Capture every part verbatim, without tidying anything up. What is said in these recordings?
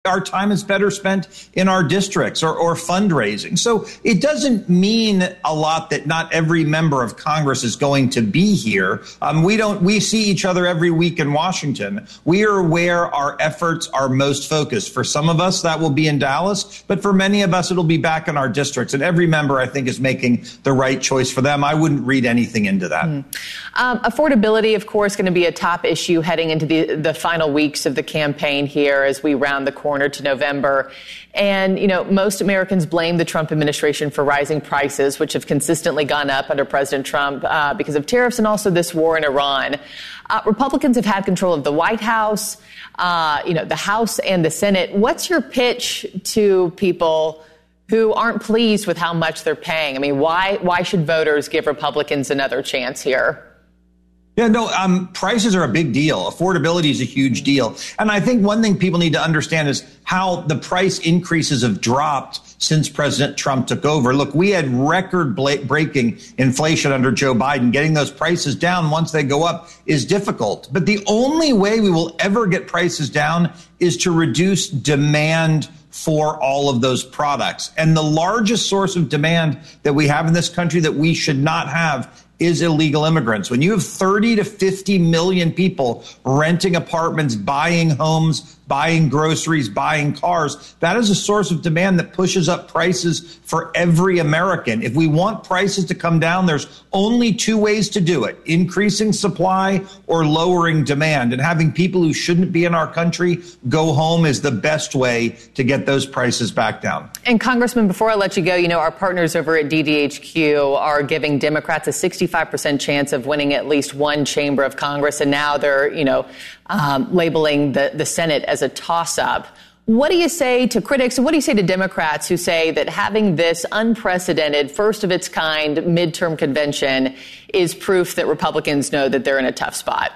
Our time is better spent in our districts or, or fundraising. So it doesn't mean a lot that not every member of Congress is going to be here. Um, we don't, we see each other every week in Washington. We are where our efforts are most focused. For some of us, that will be in Dallas, but for many of us, it'll be back in our districts. And every member, I think, is making the right choice for them. I wouldn't read anything into that. Mm. Um, affordability, of course, going to be a top issue heading into the, the final weeks of the campaign here as we round the corner to November. And, you know, most Americans blame the Trump administration for rising prices, which have consistently gone up under President Trump uh, because of tariffs and also this war in Iran. Uh, Republicans have had control of the White House, uh, you know, the House and the Senate. What's your pitch to people who aren't pleased with how much they're paying? I mean, why why should voters give Republicans another chance here? Yeah, no, um, prices are a big deal. Affordability is a huge deal. And I think one thing people need to understand is how the price increases have dropped since President Trump took over. Look, we had record-breaking inflation under Joe Biden. Getting those prices down once they go up is difficult. But the only way we will ever get prices down is to reduce demand for all of those products. And the largest source of demand that we have in this country that we should not have is illegal immigrants. When you have thirty to fifty million people renting apartments, buying homes, buying groceries, buying cars, that is a source of demand that pushes up prices for every American. If we want prices to come down, there's only two ways to do it: increasing supply or lowering demand. And having people who shouldn't be in our country go home is the best way to get those prices back down. And Congressman, before I let you go, you know, our partners over at D D H Q are giving Democrats a sixty-five percent chance of winning at least one chamber of Congress. And now they're, you know, um, labeling the, the Senate as a toss-up. What do you say to critics? And what do you say to Democrats who say that having this unprecedented, first of its kind midterm convention is proof that Republicans know that they're in a tough spot?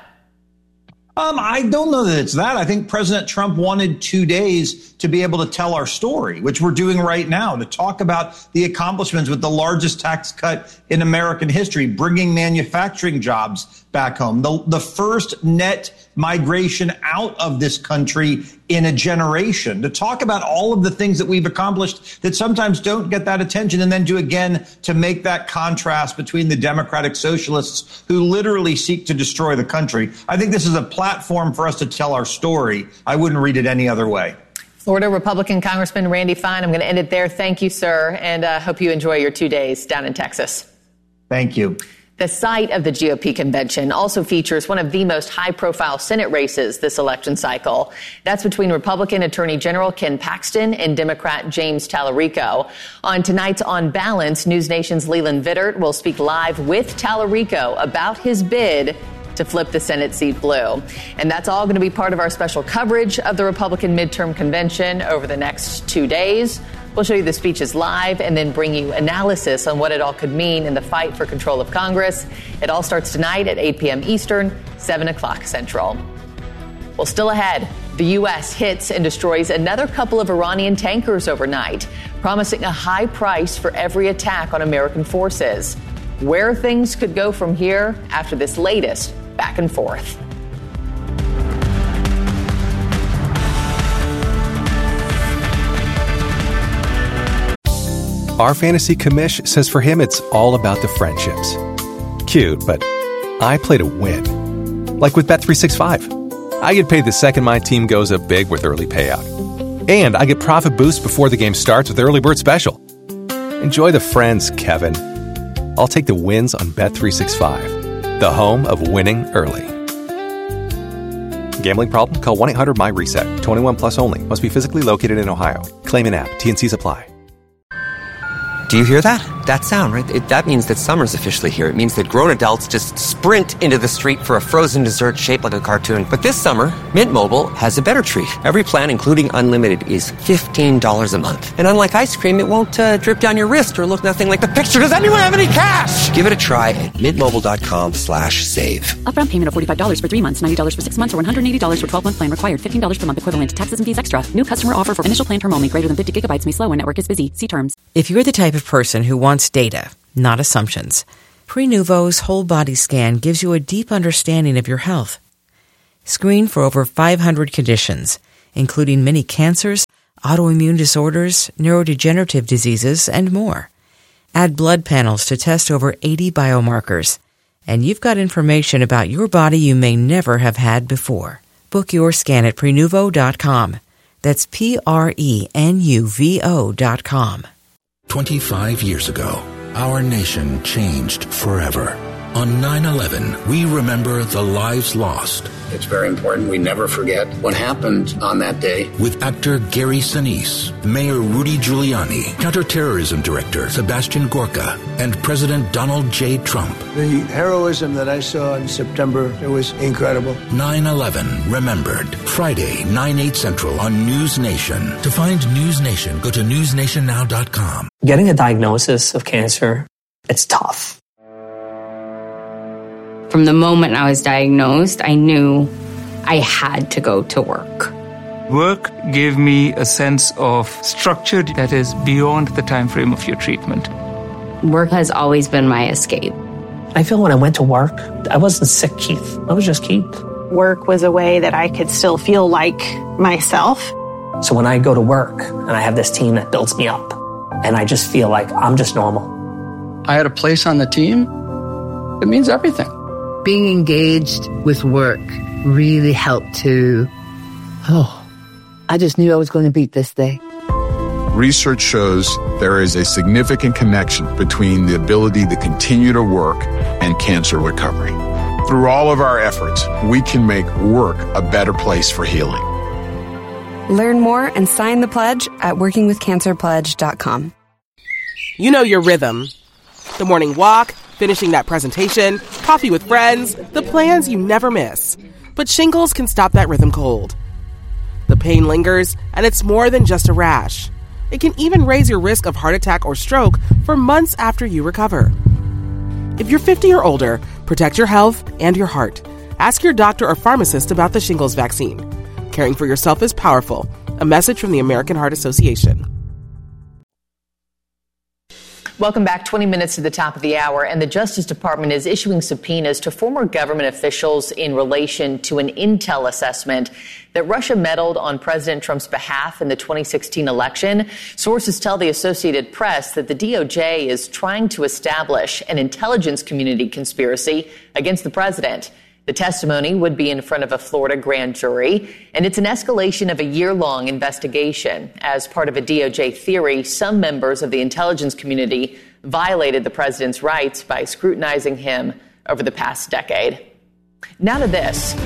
Um, I don't know that it's that. I think President Trump wanted two days to be able to tell our story, which we're doing right now, to talk about the accomplishments with the largest tax cut in American history, bringing manufacturing jobs back home, the, the first net migration out of this country in a generation, to talk about all of the things that we've accomplished that sometimes don't get that attention, and then do again to make that contrast between the Democratic Socialists who literally seek to destroy the country. I think this is a platform for us to tell our story. I wouldn't read it any other way. Florida Republican Congressman Randy Fine, I'm going to end it there. Thank you, sir, and I uh, hope you enjoy your two days down in Texas. Thank you. The site of the G O P convention also features one of the most high-profile Senate races this election cycle. That's between Republican Attorney General Ken Paxton and Democrat James Tallarico. On tonight's On Balance, News Nation's Leland Vittert will speak live with Tallarico about his bid to flip the Senate seat blue. And that's all going to be part of our special coverage of the Republican midterm convention over the next two days. We'll show you the speeches live and then bring you analysis on what it all could mean in the fight for control of Congress. It all starts tonight at eight p.m. Eastern, seven o'clock Central. Well, still ahead, the U S hits and destroys another couple of Iranian tankers overnight, promising a high price for every attack on American forces. Where things could go from here after this latest back and forth. Our fantasy commish says for him it's all about the friendships. Cute, but I play to win. Like with Bet three sixty-five. I get paid the second my team goes up big with early payout. And I get profit boost before the game starts with Early Bird Special. Enjoy the friends, Kevin. I'll take the wins on Bet three sixty-five, the home of winning early. Gambling problem? Call one eight hundred M Y reset. twenty-one plus only. Must be physically located in Ohio. Claim in app. T N Cs apply. Do you hear that? That sound, right? It, that means that summer's officially here. It means that grown adults just sprint into the street for a frozen dessert shaped like a cartoon. But this summer, Mint Mobile has a better treat. Every plan, including unlimited, is fifteen dollars a month. And unlike ice cream, it won't uh, drip down your wrist or look nothing like the picture. Does anyone have any cash? Give it a try at mintmobile.com slash save. Upfront payment of forty-five dollars for three months, ninety dollars for six months, or one hundred eighty dollars for twelve-month plan required. fifteen dollars per month equivalent. Taxes and fees extra. New customer offer for initial plan term only. Greater than fifty gigabytes may slow when network is busy. See terms. If you're the type of person who wants data, not assumptions, Prenuvo's whole body scan gives you a deep understanding of your health. Screen for over five hundred conditions including many cancers, autoimmune disorders, neurodegenerative diseases, and more. Add blood panels to test over eighty biomarkers, and you've got information about your body you may never have had before. Book your scan at prenuvo dot com. That's P R E N U V O dot com. twenty-five years ago, our nation changed forever. On nine eleven, we remember the lives lost. It's very important we never forget what happened on that day. With actor Gary Sinise, Mayor Rudy Giuliani, Counterterrorism Director Sebastian Gorka, and President Donald J. Trump. The heroism that I saw in September, it was incredible. nine eleven Remembered. Friday, nine, eight Central on News Nation. To find News Nation, go to news nation now dot com. Getting a diagnosis of cancer, it's tough. From the moment I was diagnosed, I knew I had to go to work. Work gave me a sense of structure that is beyond the time frame of your treatment. Work has always been my escape. I feel when I went to work, I wasn't sick Keith. I was just Keith. Work was a way that I could still feel like myself. So when I go to work and I have this team that builds me up, and I just feel like I'm just normal. I had a place on the team. It means everything. Being engaged with work really helped to, oh, I just knew I was going to beat this day. Research shows there is a significant connection between the ability to continue to work and cancer recovery. Through all of our efforts, we can make work a better place for healing. Learn more and sign the pledge at working with cancer pledge dot com. You know your rhythm. The morning walk, finishing that presentation, coffee with friends, the plans you never miss. But shingles can stop that rhythm cold. The pain lingers, and it's more than just a rash. It can even raise your risk of heart attack or stroke for months after you recover. If you're fifty or older, protect your health and your heart. Ask your doctor or pharmacist about the shingles vaccine. Caring for yourself is powerful. A message from the American Heart Association. Welcome back. twenty minutes to the top of the hour, and the Justice Department is issuing subpoenas to former government officials in relation to an intel assessment that Russia meddled on President Trump's behalf in the twenty sixteen election. Sources tell the Associated Press that the D O J is trying to establish an intelligence community conspiracy against the president. The testimony would be in front of a Florida grand jury, and it's an escalation of a year-long investigation. As part of a D O J theory, some members of the intelligence community violated the president's rights by scrutinizing him over the past decade. Now to this.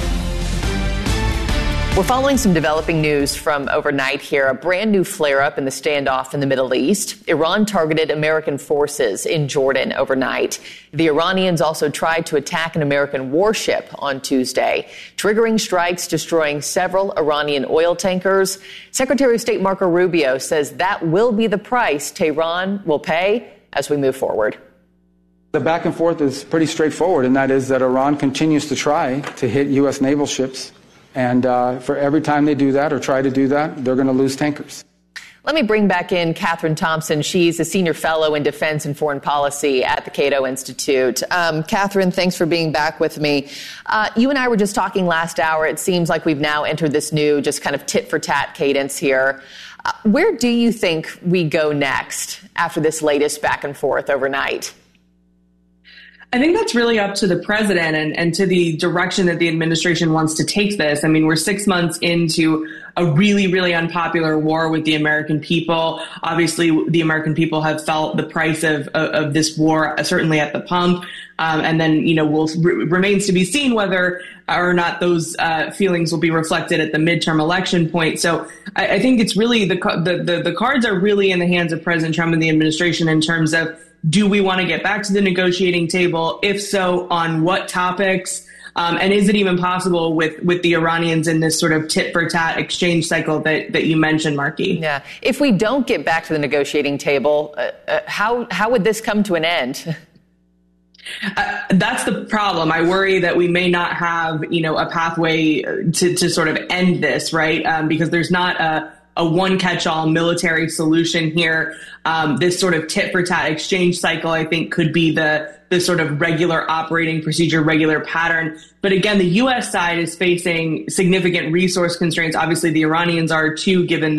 We're following some developing news from overnight here. A brand new flare-up in the standoff in the Middle East. Iran targeted American forces in Jordan overnight. The Iranians also tried to attack an American warship on Tuesday, triggering strikes destroying several Iranian oil tankers. Secretary of State Marco Rubio says that will be the price Tehran will pay as we move forward. The back and forth is pretty straightforward, and that is that Iran continues to try to hit U S naval ships. And uh, for every time they do that or try to do that, they're going to lose tankers. Let me bring back in Catherine Thompson. She's a senior fellow in defense and foreign policy at the Cato Institute. Um, Catherine, thanks for being back with me. Uh, you and I were just talking last hour. It seems like we've now entered this new just kind of tit-for-tat cadence here. Uh, where do you think we go next after this latest back and forth overnight? I think that's really up to the president and, and to the direction that the administration wants to take this. I mean, we're six months into a really, really unpopular war with the American people. Obviously, the American people have felt the price of, of, of this war, certainly at the pump. Um, and then, you know, will re- remains to be seen whether or not those uh, feelings will be reflected at the midterm election point. So I, I think it's really the, the, the, the cards are really in the hands of President Trump and the administration in terms of, do we want to get back to the negotiating table? If so, on what topics? Um, and is it even possible with, with the Iranians in this sort of tit-for-tat exchange cycle that, that you mentioned, Marky? Yeah. If we don't get back to the negotiating table, uh, uh, how how would this come to an end? Uh, that's the problem. I worry that we may not have, you know, a pathway to, to sort of end this, right? Um, because there's not a a one-catch-all military solution here. Um, this sort of tit-for-tat exchange cycle, I think, could be the the sort of regular operating procedure, regular pattern. But again, the U S side is facing significant resource constraints. Obviously, the Iranians are too, given